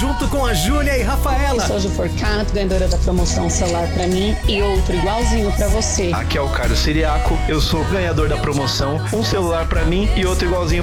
junto com a Júlia e Rafaela. Sou a Ju Forcato, ganhadora da promoção celular pra mim e outro igualzinho pra você. Aqui é o Caio Siriaco, eu sou ganhador da promoção, um celular pra mim e outro igualzinho